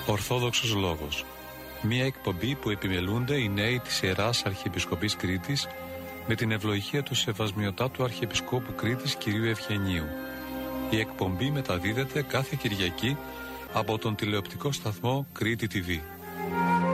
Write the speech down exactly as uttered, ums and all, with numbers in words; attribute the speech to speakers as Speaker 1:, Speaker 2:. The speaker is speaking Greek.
Speaker 1: Ορθόδοξος Λόγος. Μία εκπομπή που επιμελούνται οι νέοι της Ιεράς Αρχιεπισκοπής Κρήτης με την ευλογία του Σεβασμιωτάτου Αρχιεπισκόπου Κρήτης κ. Ευγενίου. Η εκπομπή μεταδίδεται κάθε Κυριακή από τον τηλεοπτικό σταθμό Κρήτη τι βι.